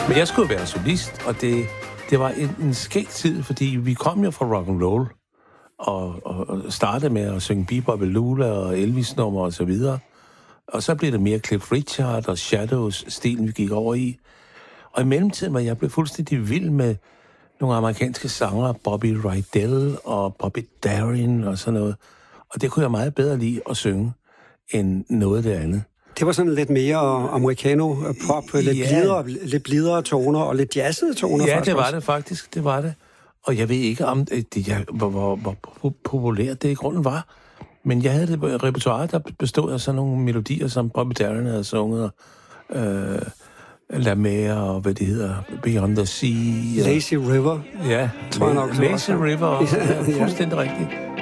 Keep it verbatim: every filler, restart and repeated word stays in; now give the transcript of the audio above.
Men jeg skulle være solist, og det, det var en, en skæg tid, fordi vi kom jo fra rock and roll og, og, og startede med at synge Bebop og Lula og Elvis-nummer og så videre. Og så blev det mere Cliff Richard og Shadows-stilen, vi gik over i. Og i mellemtiden var jeg blevet fuldstændig vild med nogle amerikanske sangere, Bobby Rydell og Bobby Darin og sådan noget. Og det kunne jeg meget bedre lide at synge, end noget af det andet. Det var sådan lidt mere americano-pop, lidt, ja. blidere, lidt blidere toner og lidt jazzede toner. Ja, faktisk det var også. det faktisk, det var det. Og jeg ved ikke, om det, jeg, hvor, hvor, hvor populært det i grunden var. Men jeg havde det repertoire, der bestod af sådan nogle melodier, som Bobby Darin havde sunget. Øh, La Mer og hvad det hedder, Beyond the Sea. Lazy River. Ja, tror jeg nok. Lazy River også. Ja, fuldstændig rigtigt.